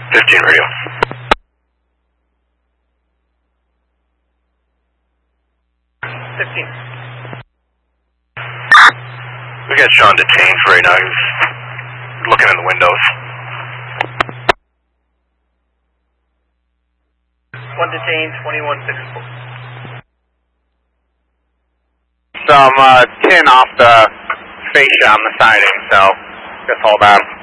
15 radio. We got Sean detained for right now. He's looking in the windows. One detained, 2164. Some tin off the fascia on the siding, so just hold on.